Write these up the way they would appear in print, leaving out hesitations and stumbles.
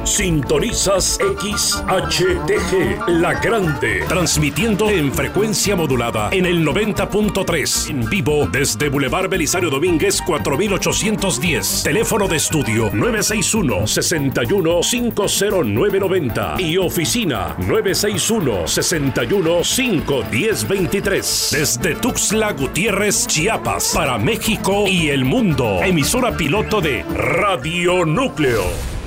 Sintonizas XHTG, La Grande, transmitiendo en frecuencia modulada en el 90.3, en vivo desde Boulevard Belisario Domínguez 4810, teléfono de estudio 961-61-50990 y oficina 961-61-51023, desde Tuxtla Gutiérrez, Chiapas, para México y el mundo, emisora piloto de Radio Núcleo.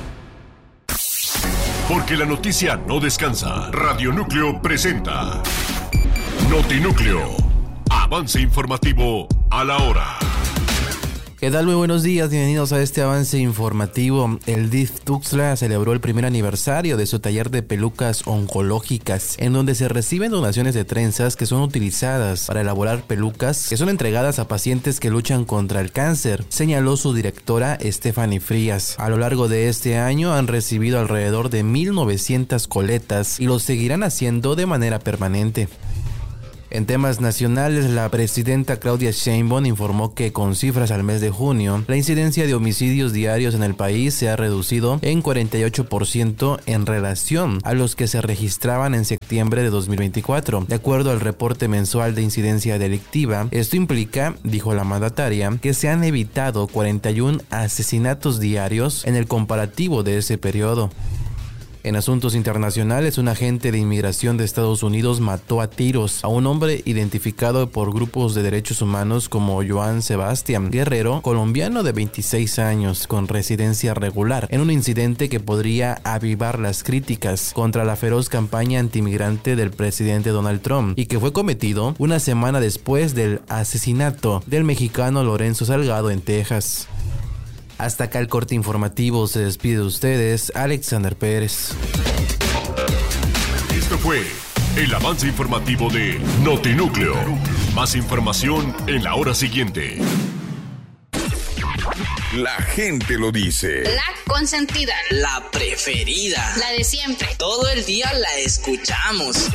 Porque la noticia no descansa. Radio Núcleo presenta Notinúcleo. Avance informativo a la hora. ¿Qué tal? Muy buenos días, bienvenidos a este avance informativo. El DIF Tuxtla celebró el primer aniversario de su taller de pelucas oncológicas, en donde se reciben donaciones de trenzas que son utilizadas para elaborar pelucas que son entregadas a pacientes que luchan contra el cáncer, señaló su directora Stephanie Frías. A lo largo de este año han recibido alrededor de 1,900 coletas y lo seguirán haciendo de manera permanente. En temas nacionales, la presidenta Claudia Sheinbaum informó que con cifras al mes de junio, la incidencia de homicidios diarios en el país se ha reducido en 48% en relación a los que se registraban en septiembre de 2024. De acuerdo al reporte mensual de incidencia delictiva, esto implica, dijo la mandataria, que se han evitado 41 asesinatos diarios en el comparativo de ese periodo. En asuntos internacionales, un agente de inmigración de Estados Unidos mató a tiros a un hombre identificado por grupos de derechos humanos como Joan Sebastián Guerrero, colombiano de 26 años, con residencia regular, en un incidente que podría avivar las críticas contra la feroz campaña antimigrante del presidente Donald Trump y que fue cometido una semana después del asesinato del mexicano Lorenzo Salgado en Texas. Hasta acá el corte informativo. Se despide de ustedes, Alexander Pérez. Esto fue el avance informativo de Notinúcleo. Más información en la hora siguiente. La gente lo dice. La consentida. La preferida. La de siempre. Todo el día la escuchamos.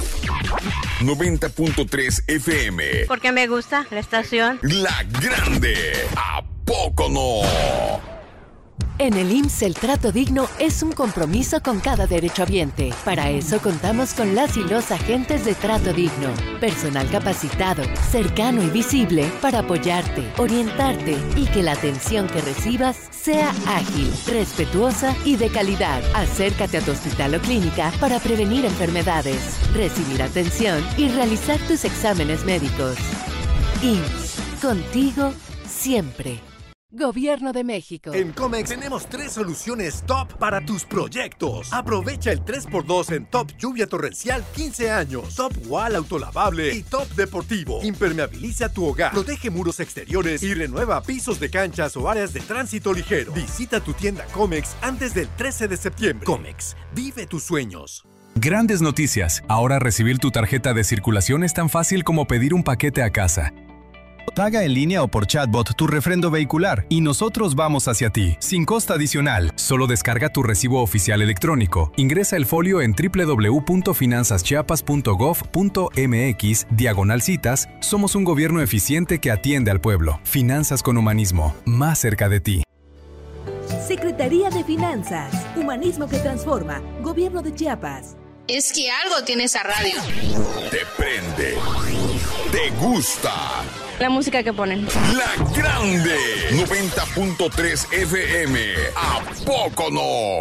90.3 FM. Porque me gusta la estación. La Grande. ¿A poco no? En el IMSS el trato digno es un compromiso con cada derechohabiente. Para eso contamos con las y los agentes de trato digno. Personal capacitado, cercano y visible para apoyarte, orientarte y que la atención que recibas sea ágil, respetuosa y de calidad. Acércate a tu hospital o clínica para prevenir enfermedades, recibir atención y realizar tus exámenes médicos. IMSS, contigo siempre. Gobierno de México. En Comex tenemos 3 soluciones top para tus proyectos. Aprovecha el 3x2 en Top Lluvia Torrencial 15 años, Top Wall Autolavable y Top Deportivo. Impermeabiliza tu hogar, protege muros exteriores y renueva pisos de canchas o áreas de tránsito ligero. Visita tu tienda Comex antes del 13 de septiembre. Comex, vive tus sueños. Grandes noticias. Ahora recibir tu tarjeta de circulación es tan fácil como pedir un paquete a casa. Paga en línea o por chatbot tu refrendo vehicular y nosotros vamos hacia ti, sin costo adicional. Solo descarga tu recibo oficial electrónico. Ingresa el folio en www.finanzaschiapas.gov.mx/citas. Somos un gobierno eficiente que atiende al pueblo. Finanzas con humanismo, más cerca de ti. Secretaría de Finanzas, Humanismo que Transforma, Gobierno de Chiapas. Es que algo tiene esa radio. Te prende. Te gusta. La música que ponen. La Grande. 90.3 FM. ¿A poco no?